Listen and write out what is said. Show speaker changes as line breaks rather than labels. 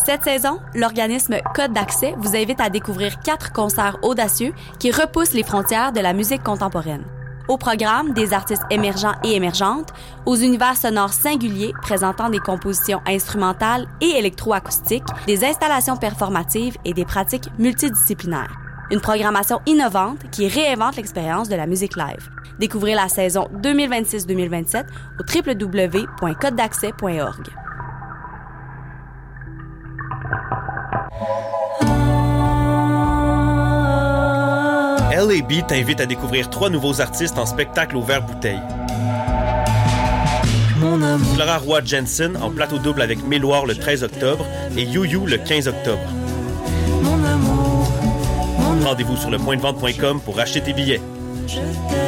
Cette saison, l'organisme Code d'accès vous invite à découvrir 4 concerts audacieux qui repoussent les frontières de la musique contemporaine. Au programme, des artistes émergents et émergentes, aux univers sonores singuliers présentant des compositions instrumentales et électroacoustiques, des installations performatives et des pratiques multidisciplinaires. Une programmation innovante qui réinvente l'expérience de la musique live. Découvrez la saison 2026-2027 au www.codedaccès.org.
LAB t'invite à découvrir 3 nouveaux artistes en spectacle au verre-bouteille. Clara Roy Jensen en plateau double avec Méloire le 13 octobre et You le 15 octobre. Rendez-vous sur lepointdevente.com pour acheter tes billets.